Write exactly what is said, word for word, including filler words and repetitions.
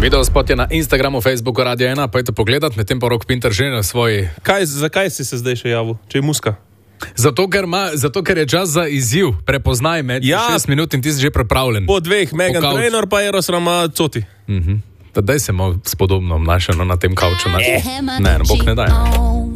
Video spot je na Instagramu, Facebooku, Radio ena, pojďte pogledat, medtem pa Rok Pintar že na svoj... Kaj, zakaj si se zdaj še javil, če je muska? Zato ker, ma, zato, ker je čas za izziv, prepoznaj med ja, šest minut in ti si že pripravljen. Po dveh, Megan Trainor pa Eros Ramazzotti. Mhm. Daj se malo spodobno obnašano na tem kauču. Ne, ne, Bog ne daj.